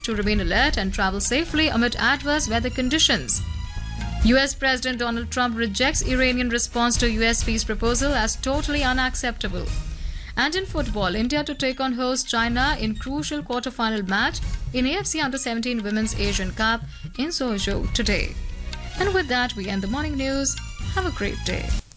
to remain alert and travel safely amid adverse weather conditions. US President Donald Trump rejects Iranian response to US peace proposal as totally unacceptable. And in football, India to take on host China in crucial quarter-final match in AFC Under-17 Women's Asian Cup in Suzhou today. And with that, we end the morning news. Have a great day.